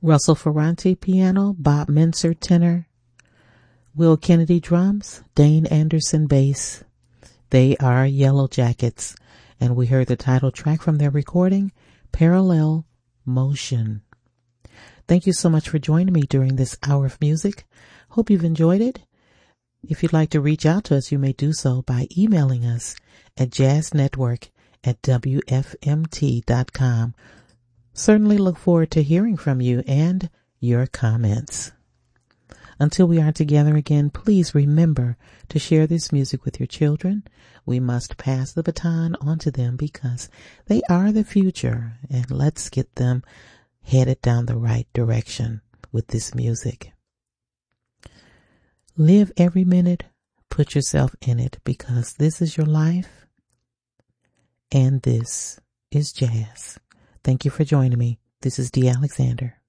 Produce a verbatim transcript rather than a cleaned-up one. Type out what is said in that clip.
Russell Ferranti piano, Bob Mincer tenor, Will Kennedy drums, Dane Anderson bass. They are Yellow Jackets, and we heard the title track from their recording, Parallel Motion. Thank you so much for joining me during this hour of music. Hope you've enjoyed it. If you'd like to reach out to us, you may do so by emailing us at jazznetwork at w f m t dot com. Certainly look forward to hearing from you and your comments. Until we are together again, please remember to share this music with your children. We must pass the baton on to them because they are the future, and let's get them headed down the right direction with this music. Live every minute, put yourself in it, because this is your life and this is jazz. Thank you for joining me. This is Dee Alexander.